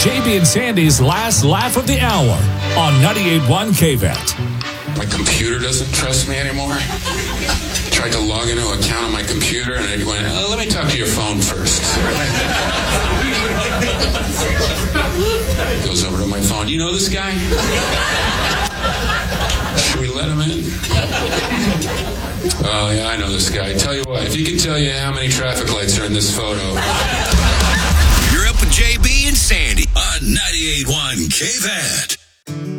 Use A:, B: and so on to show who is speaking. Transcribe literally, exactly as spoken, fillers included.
A: J B and Sandy's last laugh of the hour on ninety-eight point one K V A T.
B: My computer doesn't trust me anymore. Tried to log into an account on my computer, and it went, oh, let me talk to your phone first. Goes over to my phone. You know this guy? Should we let him in? Oh, yeah, I know this guy. Tell you what, if he can tell you how many traffic lights are in this photo.
C: You're up with J B and Sandy on ninety-eight point one K V A T.